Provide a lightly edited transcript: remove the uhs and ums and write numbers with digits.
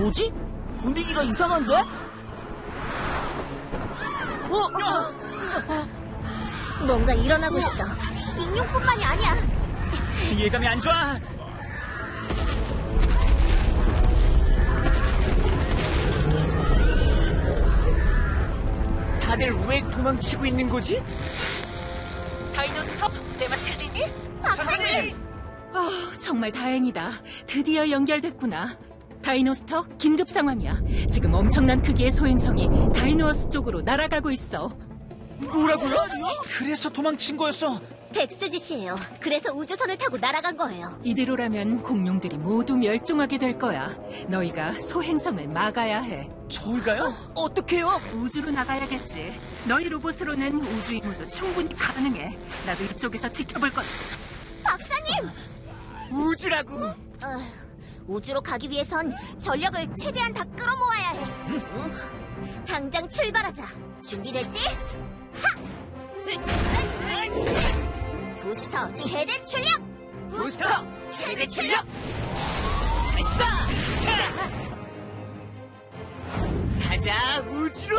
뭐지? 분위기가 이상한데? 뭔가 일어나고 있어. 익룡뿐만이 아니야. 예감이 안 좋아. 다들 왜 도망치고 있는 거지? 다이노스톱, 내 말 들리니? 박사님! 정말 다행이다. 드디어 연결됐구나. 다이노스터, 긴급 상황이야. 지금 엄청난 크기의 소행성이 다이노어스 쪽으로 날아가고 있어. 뭐라고요? 그래서 도망친 거였어. 덱스 짓이에요. 그래서 우주선을 타고 날아간 거예요. 이대로라면 공룡들이 모두 멸종하게 될 거야. 너희가 소행성을 막아야 해. 저희가요? 어떡해요? 우주로 나가야겠지. 너희 로봇으로는 우주 임무도 충분히 가능해. 나도 이쪽에서 지켜볼 거야. 박사님! 우주라고. 우주로 가기 위해선 전력을 최대한 다 끌어모아야 해. 당장 출발하자. 준비됐지? 하! 부스터 최대 출력! 부스터 최대 출력. 가자 우주로.